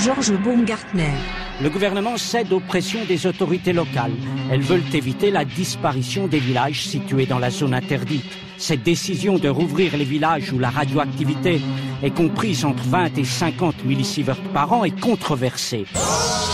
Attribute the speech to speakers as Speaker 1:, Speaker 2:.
Speaker 1: Georges Baumgartner.
Speaker 2: Le gouvernement cède aux pressions des autorités locales. Elles veulent éviter la disparition des villages situés dans la zone interdite. Cette décision de rouvrir les villages où la radioactivité est comprise entre 20 et 50 millisieverts par an est controversée.